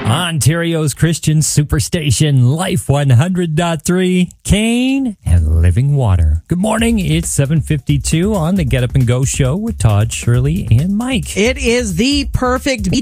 Ontario's Christian Superstation, Life 100.3, Kane and Living Water. Good morning. It's 7:52 on the Get Up and Go show with Todd, Shirley, and Mike. It is the perfect